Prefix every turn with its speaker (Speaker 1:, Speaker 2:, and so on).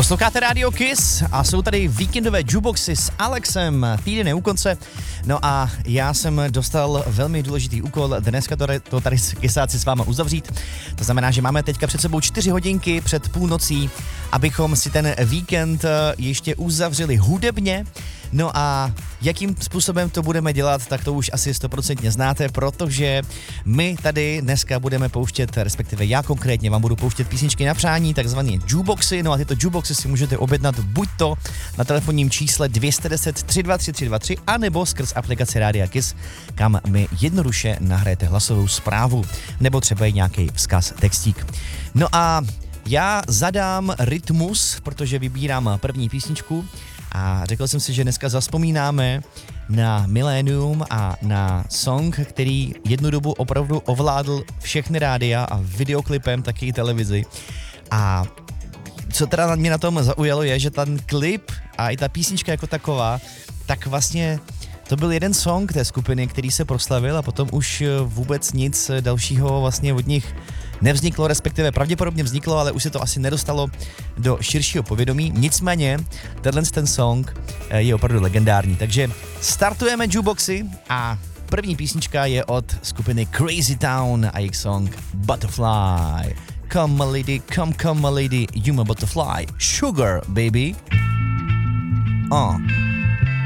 Speaker 1: Posloucháte Radio Kiss a jsou tady víkendové jukeboxy s Alexem. Týden je u konce. No a já jsem dostal velmi důležitý úkol dneska to tady kysáci s váma uzavřít. To znamená, že máme teďka před sebou 4 hodinky před půlnocí, abychom si ten víkend ještě uzavřeli hudebně. No a jakým způsobem to budeme dělat, tak to už asi 100% znáte, protože my tady dneska budeme pouštět, respektive já konkrétně vám budu pouštět písničky na přání, takzvané jukeboxy. No a tyto jukeboxy si můžete objednat buď to na telefonním čísle 210 323 323, anebo skrz aplikaci Rádia Kiss, kam mi jednoduše nahrajete hlasovou zprávu, nebo třeba i nějaký vzkaz, textík. No a já zadám rytmus, protože vybírám první písničku. A řekl jsem si, že dneska zavzpomínáme na Millennium a na song, který jednu dobu opravdu ovládl všechny rádia a videoklipem taky i televizi. A co teda mě na tom zaujalo je, že ten klip a i ta písnička jako taková, tak vlastně to byl jeden song té skupiny, který se proslavil a potom už vůbec nic dalšího vlastně od nich nevzniklo, respektive pravděpodobně vzniklo, ale už se to asi nedostalo do širšího povědomí. Nicméně, ten song je opravdu legendární. Takže startujeme jukeboxy a první písnička je od skupiny Crazy Town a jejich song Butterfly. Come my lady, come my lady, you my butterfly. Sugar, baby.